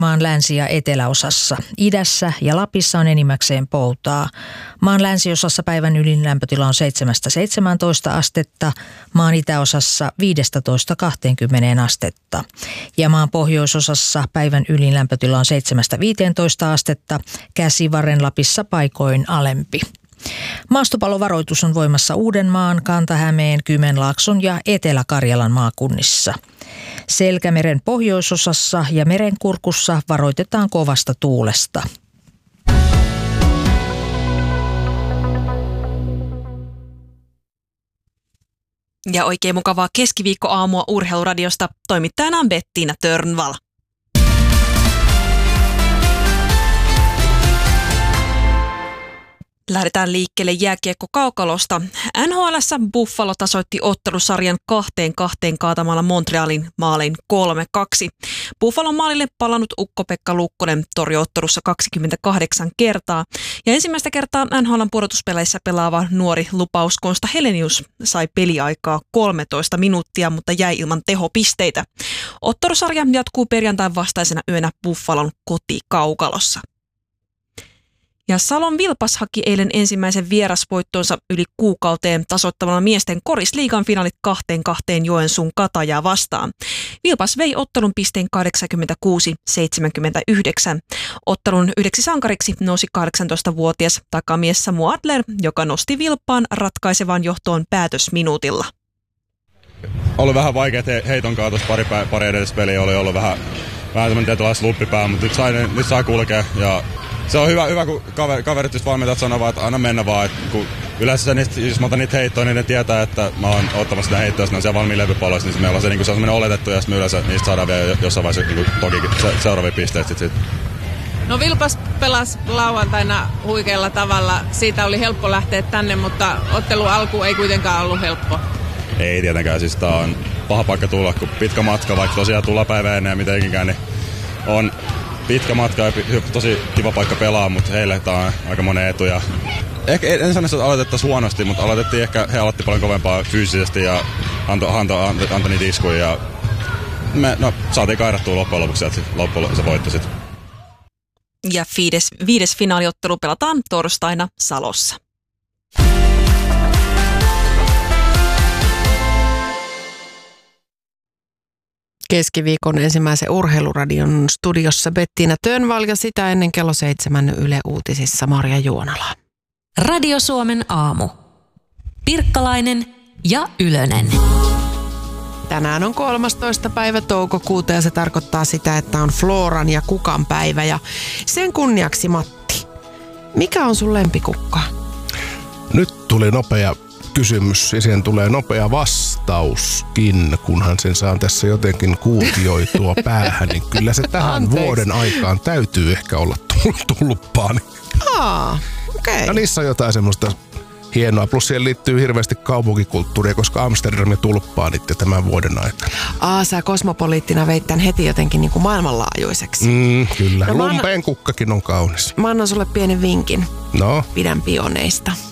maan länsi- ja eteläosassa. Idässä ja Lapissa on enimmäkseen poutaa. Maan länsiosassa päivän ylin lämpötila on 7-17 astetta, maan itäosassa 15-20 astetta. Ja maan pohjoisosassa päivän ylin lämpötila on 7-15 astetta, Käsivarren Lapissa paikoin alempi. Maastopallovaroitus on voimassa Uudenmaan, Kanta-Hämeen, Kymenlaakson ja Etelä-Karjalan maakunnissa. Selkämeren pohjoisosassa ja Merenkurkussa varoitetaan kovasta tuulesta. Ja oikein mukavaa keskiviikkoaamua Urheiluradiosta. Toimittajana on Bettiina Törnvall. Lähdetään liikkeelle jääkiekko-kaukalosta. NHL:ssä Buffalo tasoitti ottelusarjan 2-2 kaatamalla Montrealin maalin 3-2. Buffalon maalille palannut Ukko-Pekka Lukkonen torjui ottelussa 28 kertaa. Ja ensimmäistä kertaa NHL:n pudotuspeleissä pelaava nuori lupaus Konsta Helenius sai peliaikaa 13 minuuttia, mutta jäi ilman tehopisteitä. Ottelusarja jatkuu perjantain vastaisena yönä Buffalon kotikaukalossa. Ja Salon Vilpas haki eilen ensimmäisen vierasvoittonsa yli kuukauteen tasoittamalla miesten korisliigan finaalit 2-2 Joensuun Katajaa vastaan. Vilpas vei ottelun pisteen 86-79. Ottelun yhdeksi sankariksi nousi 18-vuotias takamies Samu Adler, joka nosti Vilppaan ratkaisevaan johtoon päätösminuutilla. Oli vähän vaikeat heiton kanssa tuossa pari edellisessä peliä, oli ollut vähän tämmöinen tietynlainen sluppipää, mutta nyt sai kulkea ja se on hyvä kun kaverit valmentajat sanovat, että aina mennä vaan. Kun yleensä jos mä otan niitä heittoja, niin ne tietää, että mä oon ottamassa sitä heittoja, jos ne on siellä valmiin levypalloissa, niin meillä on se sellainen oletettu, ja me yleensä niistä saadaan vielä jossain vaiheessa toki seuraavia pisteitä sitten. No Vilpas pelasi lauantaina huikealla tavalla. Siitä oli helppo lähteä tänne, mutta ottelu alku ei kuitenkaan ollut helppo. Ei tietenkään, siis tää on paha paikka tulla, kun pitkä matka, vaikka tosiaan tulla päivä ennen ja mitenkään, niin on pitkä matka ja tosi kiva paikka pelaa, mutta heille tämä on aika monen etu. Ja ehkä en sano, että aloitettaisiin huonosti, mutta he aloitti paljon kovempaa fyysisesti ja antoi niitä iskuja. Ja me saatiin kairattua loppujen lopuksi, että loppujen se voitto sitten. Ja viides finaaliottelu pelataan torstaina Salossa. Keskiviikon ensimmäisen Urheiluradion studiossa Bettiina Törnvall ja sitä ennen kello 7 Yle Uutisissa Marja Juonala. Radio Suomen aamu. Pirkkalainen ja Ylönen. Tänään on 13. päivä toukokuuta ja se tarkoittaa sitä, että on Floran ja Kukan päivä. Ja sen kunniaksi Matti, mikä on sun lempikukka? Nyt tuli nopea kysymys ja siihen tulee nopea vastauskin, kunhan sen saan tässä jotenkin kuutioitua päähän, niin kyllä se tähän vuoden aikaan täytyy ehkä olla tulppaani. Okei. Ja niissä on jotain semmoista hienoa, plus siihen liittyy hirveästi kaupunkikulttuuria, koska Amsterdam ja tulppaanit ja tämän vuoden aikana. Sä kosmopoliittina veit tän heti jotenkin niin kuin maailmanlaajuiseksi. Kyllä. No, lumpeen kukkakin on kaunis. Mä annan sulle pienen vinkin. No? Pidän pioneista.